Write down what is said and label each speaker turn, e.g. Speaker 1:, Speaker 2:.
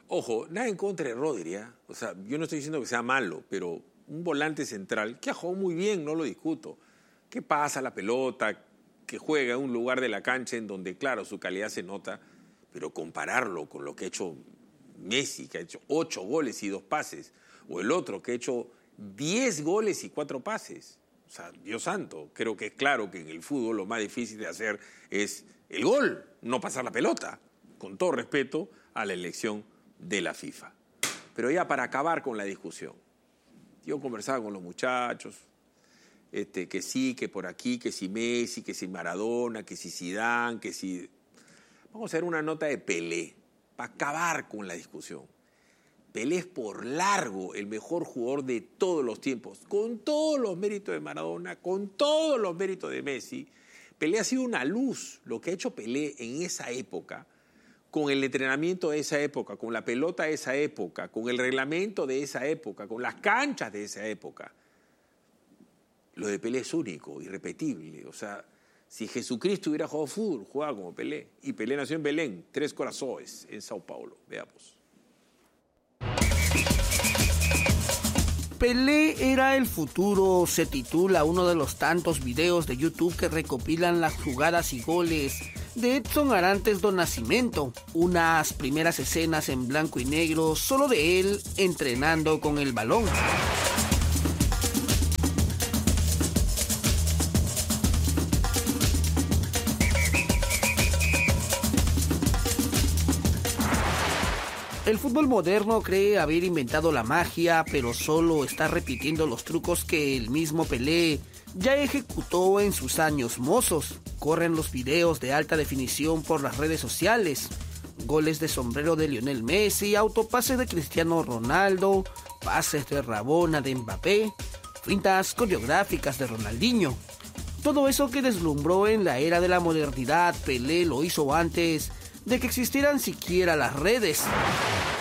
Speaker 1: Ojo, nada en contra de Rodri, ¿eh? O sea, yo no estoy diciendo que sea malo, pero un volante central que ha jugado muy bien, no lo discuto. Que pasa la pelota, que juega en un lugar de la cancha en donde, claro, su calidad se nota, pero compararlo con lo que ha hecho Messi, que ha hecho 8 goles y 2 pases, o el otro que ha hecho 10 goles y 4 pases. O sea, Dios santo, creo que es claro que en el fútbol lo más difícil de hacer es el gol, no pasar la pelota, con todo respeto a la elección de la FIFA. Pero ya para acabar con la discusión, yo conversaba con los muchachos, que sí, que por aquí, que si Messi, que si Maradona, que si Zidane, que si... Vamos a hacer una nota de Pelé, para acabar con la discusión. Pelé es por largo el mejor jugador de todos los tiempos, con todos los méritos de Maradona, con todos los méritos de Messi. Pelé ha sido una luz, lo que ha hecho Pelé en esa época, con el entrenamiento de esa época, con la pelota de esa época, con el reglamento de esa época, con las canchas de esa época. Lo de Pelé es único, irrepetible. O sea, si Jesucristo hubiera jugado fútbol, jugaba como Pelé. Y Pelé nació en Belén, Tres Corazones, en Sao Paulo. Veamos.
Speaker 2: Pelé era el futuro, se titula uno de los tantos videos de YouTube que recopilan las jugadas y goles de Edson Arantes do Nascimento, unas primeras escenas en blanco y negro solo de él entrenando con el balón. El fútbol moderno cree haber inventado la magia, pero solo está repitiendo los trucos que el mismo Pelé ya ejecutó en sus años mozos. Corren los videos de alta definición por las redes sociales, goles de sombrero de Lionel Messi, autopases de Cristiano Ronaldo, pases de Rabona de Mbappé, fintas coreográficas de Ronaldinho. Todo eso que deslumbró en la era de la modernidad, Pelé lo hizo antes de que existieran siquiera las redes.